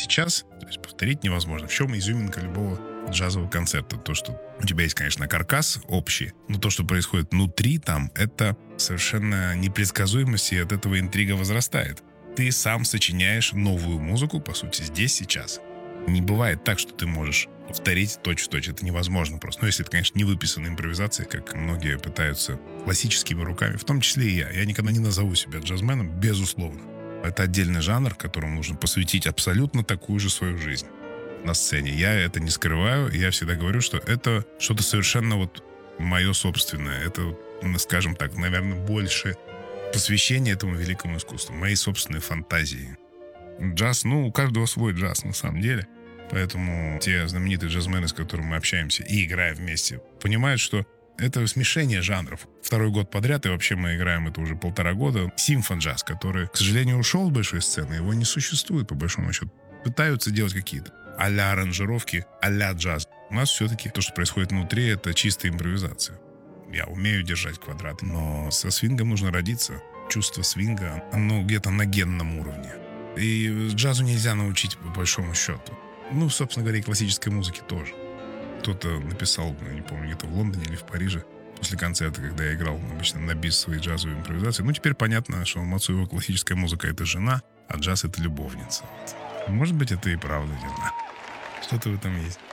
сейчас, то есть повторить невозможно. В чем изюминка любого джазового концерта? То, что у тебя есть, конечно, каркас общий, но то, что происходит внутри там, это совершенно непредсказуемость, и от этого интрига возрастает. Ты сам сочиняешь новую музыку, по сути, здесь, сейчас. Не бывает так, что ты можешь повторить точь-в-точь. Это невозможно просто. Ну, если это, конечно, не выписанная импровизация, как многие пытаются классическими руками, в том числе и я. Я никогда не назову себя джазменом, безусловно. Это отдельный жанр, которому нужно посвятить абсолютно такую же свою жизнь на сцене. Я это не скрываю, я всегда говорю, что это что-то совершенно вот мое собственное. Это, скажем так, наверное, больше посвящение этому великому искусству, моей собственной фантазии. Джаз, у каждого свой джаз на самом деле. Поэтому те знаменитые джазмены, с которыми мы общаемся и играем вместе, понимают, что это смешение жанров. Второй год подряд, и вообще мы играем это уже 1,5 года, симфон-джаз, который, к сожалению, ушел с большой сцены, его не существует, по большому счету. Пытаются делать какие-то а-ля аранжировки, а-ля джаз. У нас все-таки то, что происходит внутри, это чистая импровизация. Я умею держать квадраты, но со свингом нужно родиться. Чувство свинга, оно где-то на генном уровне. И джазу нельзя научить, по большому счету. Собственно говоря, и классической музыке тоже. Кто-то написал, я не помню, где-то в Лондоне или в Париже, после концерта, когда я играл обычно на бис свои джазовые импровизации. Теперь понятно, что у Мацуева классическая музыка — это жена, а джаз — это любовница. Может быть, это и правда, не знаю. Что-то в этом есть.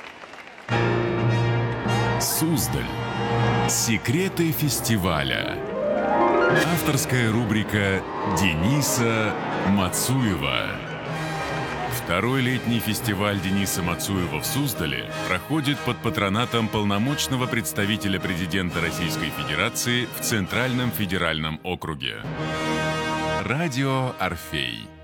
Суздаль. Секреты фестиваля. Авторская рубрика Дениса Мацуева. Второй летний фестиваль Дениса Мацуева в Суздале проходит под патронатом полномочного представителя президента Российской Федерации в Центральном федеральном округе. Радио «Орфей».